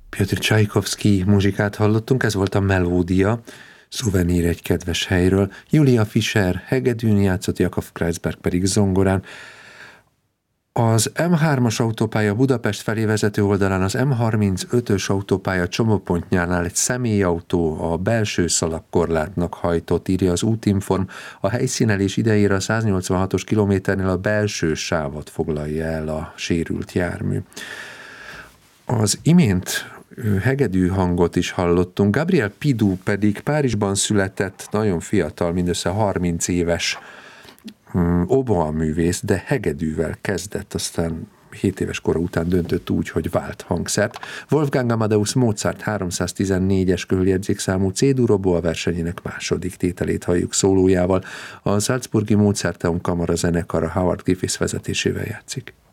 Pjotr Csajkovszky muzsikát hallottunk, ez volt a Melódia, Szuvenír egy kedves helyről. Julia Fischer hegedűn játszott, Jakov Kreuzberg pedig zongorán. Az M3-as autópálya Budapest felé vezető oldalán az M35-ös autópálya csomópontjánál egy személyautó a belső szalagkorlátnak hajtott, írja az Útinform. A helyszínelés idejére a 186-os kilométernél a belső sávot foglalja el a sérült jármű. Az imént hegedű hangot is hallottunk. Gabriel Pidou pedig Párizsban született, nagyon fiatal, mindössze 30 éves oboaművész, de hegedűvel kezdett, aztán 7 éves kora után döntött úgy, hogy vált hangszert. Wolfgang Amadeus Mozart 314-es körüljegyzékszámú C-dur oboa versenyének második tételét halljuk szólójával. A Salzburgi Mozarteum Kamara zenekara Howard Griffiths vezetésével játszik.